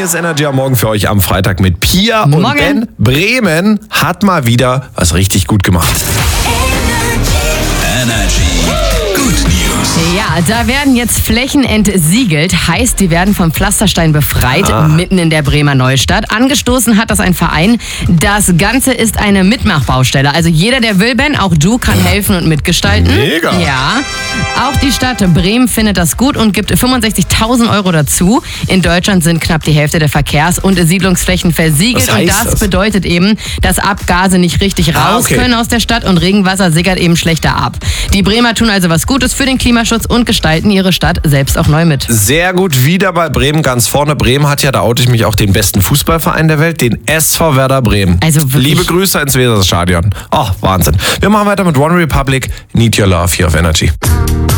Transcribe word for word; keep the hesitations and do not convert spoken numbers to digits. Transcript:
Hier ist Energy am Morgen für euch am Freitag mit Pia Morgen. und Ben. Bremen hat mal wieder was richtig gut gemacht. Energy. Good News. Ja, da werden jetzt Flächen entsiegelt. Heißt, die werden vom Pflasterstein befreit, Ah. mitten in der Bremer Neustadt. Angestoßen hat das ein Verein. Das Ganze ist eine Mitmachbaustelle. Also jeder, der will, Ben, auch du, kann helfen und mitgestalten. Mega. Ja. Auch die Stadt Bremen findet das gut und gibt fünfundsechzigtausend Euro dazu. In Deutschland sind knapp die Hälfte der Verkehrs- und Siedlungsflächen versiegelt. Was heißt und das, das? bedeutet eben, dass Abgase nicht richtig Ah, raus okay. können aus der Stadt und Regenwasser sickert eben schlechter ab. Die Bremer tun also was Gutes für den Klimaschutz und gestalten ihre Stadt selbst auch neu mit. Sehr gut, wieder bei Bremen ganz vorne. Bremen hat ja, da oute ich mich, auch den besten Fußballverein der Welt, den S V Werder Bremen. Also wirklich. Liebe Grüße ins Weserstadion. Oh, Wahnsinn. Wir machen weiter mit One Republic, Need Your Love hier auf Energy.